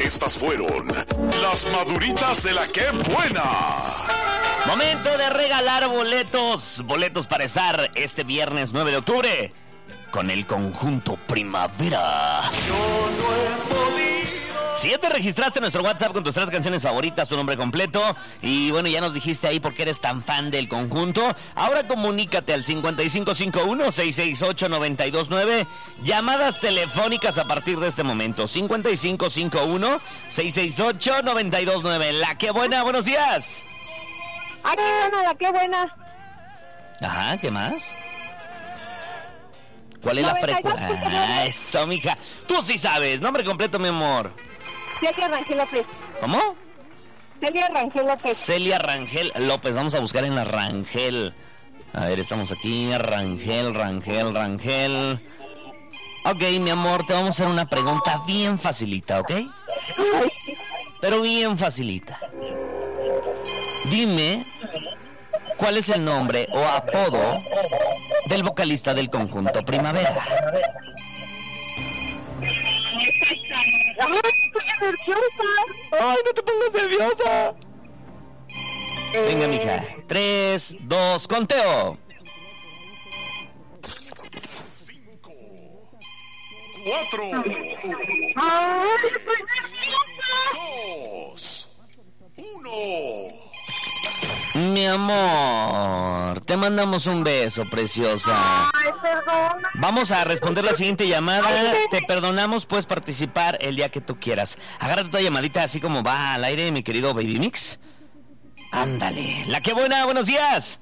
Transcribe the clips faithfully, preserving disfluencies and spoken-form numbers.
Estas fueron las maduritas de la que buena. Momento de regalar boletos. Boletos para estar este viernes nueve de octubre con el conjunto Primavera. Yo no he podido. Si ya te registraste en nuestro WhatsApp con tus tres canciones favoritas, tu nombre completo, y bueno, ya nos dijiste ahí por qué eres tan fan del conjunto, ahora comunícate al cincuenta y cinco cincuenta y uno, seiscientos sesenta y ocho, noventa y dos nueve. Llamadas telefónicas a partir de este momento. cincuenta y cinco cincuenta y uno, seiscientos sesenta y ocho, noventa y dos nueve. La que buena, buenos días. ¡Ay, qué buena, la qué buena! Ajá, ¿qué más? ¿Cuál es la frecuencia? Ah, eso, mija. Tú sí sabes. Nombre completo, mi amor. Celia Rangel López. ¿Cómo? Celia Rangel López. Celia Rangel López. Vamos a buscar en la Rangel. A ver, estamos aquí. Rangel, Rangel, Rangel. Ok, mi amor, te vamos a hacer una pregunta bien facilita, ¿ok? Pero bien facilita. Dime, ¿cuál es el nombre o apodo del vocalista del conjunto Primavera? ¡Ay, estoy nerviosa! ¡Ay, no te pongas nerviosa! Venga, mija. Tres, dos, conteo. Cinco, cuatro, ¡Ay, estoy nerviosa! dos, uno. Mi amor, te mandamos un beso, preciosa. ¡Ay, perdón! Vamos a responder la siguiente llamada. Te perdonamos, puedes participar el día que tú quieras. Agárrate tu llamadita así como va al aire, mi querido Baby Mix. Ándale. La que buena, buenos días.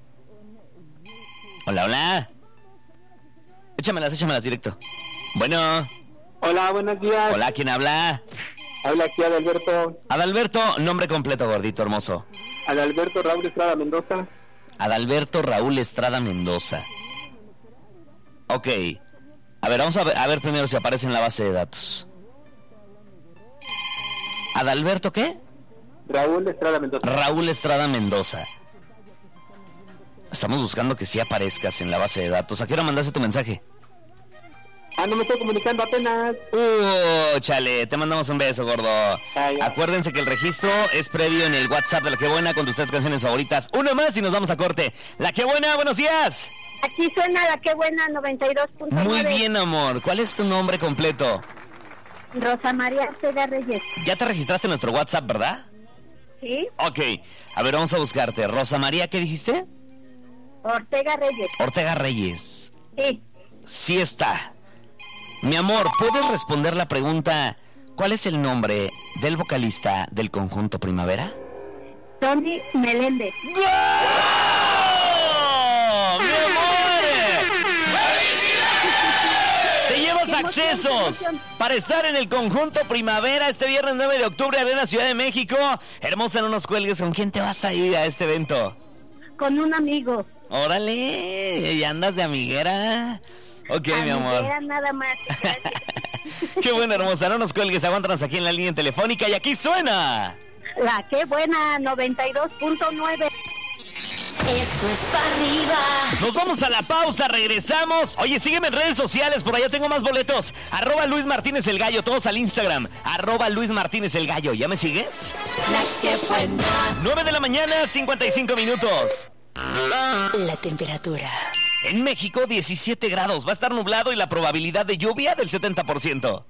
Hola, hola. Échamelas, échamelas directo. Bueno. Hola, buenos días. Hola, ¿quién habla? Habla aquí Adalberto. Adalberto, nombre completo, gordito, hermoso. Adalberto Raúl Estrada Mendoza. Adalberto Raúl Estrada Mendoza. Ok. A ver, vamos a ver, a ver primero si aparece en la base de datos. ¿Adalberto qué? Raúl Estrada Mendoza. Raúl Estrada Mendoza. Estamos buscando que sí aparezcas en la base de datos. ¿A qué hora mandaste tu mensaje? Ah, no me estoy comunicando apenas. Uh, chale, te mandamos un beso, gordo. Ah, Acuérdense que el registro es previo en el WhatsApp de La Que Buena con tus tres canciones favoritas. Una más y nos vamos a corte. La Que Buena, buenos días. Aquí suena la qué buena noventa y dos punto nueve. Muy bien, amor. ¿Cuál es tu nombre completo? Rosa María Ortega Reyes. Ya te registraste en nuestro WhatsApp, ¿verdad? ¿Sí? Ok. A ver, vamos a buscarte. Rosa María, ¿qué dijiste? Ortega Reyes. Ortega Reyes. Sí. Sí está. Mi amor, ¿puedes responder la pregunta? ¿Cuál es el nombre del vocalista del conjunto Primavera? Tony Meléndez. ¡Go! ¡Mi amor! Te llevas accesos para estar en el conjunto Primavera este viernes nueve de octubre, Arena Ciudad de México. Hermosa, no nos cuelgues. ¿Con quién te vas a ir a este evento? Con un amigo. Órale, ¿y andas de amiguera? Ok, mi amor. Amiguera nada más. Qué buena, hermosa. No nos cuelgues, aguántanos aquí en la línea telefónica y aquí suena La Qué Buena noventa y dos punto nueve. Esto es para arriba. Nos vamos a la pausa, regresamos. Oye, sígueme en redes sociales, por allá tengo más boletos. Arroba Luis Martínez el Gallo, todos al Instagram. Arroba Luis Martínez el Gallo, ¿ya me sigues? La que buena. nueve de la mañana, cincuenta y cinco minutos. La temperatura. En México, diecisiete grados. Va a estar nublado y la probabilidad de lluvia del setenta por ciento.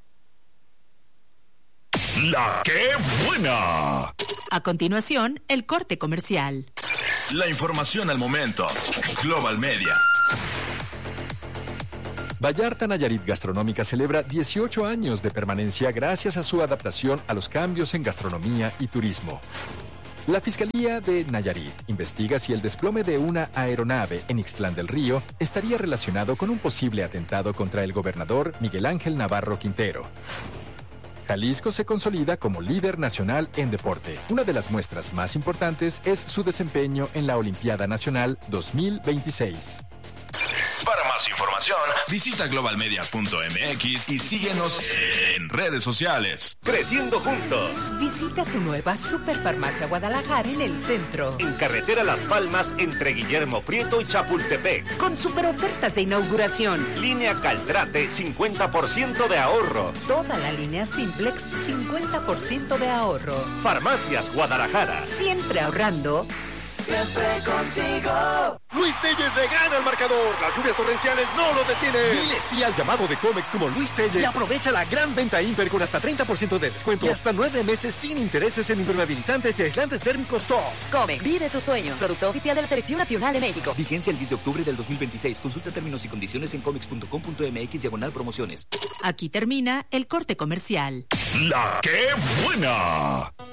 La que buena. A continuación, el corte comercial. La información al momento. Global Media. Vallarta Nayarit Gastronómica celebra dieciocho años de permanencia gracias a su adaptación a los cambios en gastronomía y turismo. La Fiscalía de Nayarit investiga si el desplome de una aeronave en Ixtlán del Río estaría relacionado con un posible atentado contra el gobernador Miguel Ángel Navarro Quintero. Jalisco se consolida como líder nacional en deporte. Una de las muestras más importantes es su desempeño en la Olimpiada Nacional dos mil veintiséis. Para más información, información, visita global media punto m x y síguenos en redes sociales. Creciendo juntos. Visita tu nueva Superfarmacia Guadalajara en el centro. En carretera Las Palmas entre Guillermo Prieto y Chapultepec. Con super ofertas de inauguración. Línea Caltrate, cincuenta por ciento de ahorro. Toda la línea Simplex, cincuenta por ciento de ahorro. Farmacias Guadalajara. Siempre ahorrando. Siempre contigo. Luis Telles le gana al marcador. Las lluvias torrenciales no lo detienen. Dile sí al llamado de Comex como Luis Telles y aprovecha la gran venta Imper con hasta treinta por ciento de descuento y hasta nueve meses sin intereses en impermeabilizantes y aislantes térmicos Top. Comex, vive tus sueños. Producto oficial de la Selección Nacional de México. Vigencia el diez de octubre del dos mil veintiséis. Consulta términos y condiciones en comex punto com punto m x diagonal promociones. Aquí termina el corte comercial. La que buena.